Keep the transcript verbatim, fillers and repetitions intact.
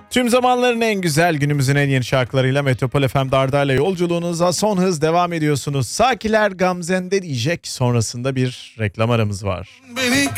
Tüm zamanların en güzel, günümüzün en yeni şarkılarıyla Metropol F M'de Arda'yla yolculuğunuza son hız devam ediyorsunuz. Sakiler Gamzen'de diyecek, sonrasında bir reklam aramız var. Beni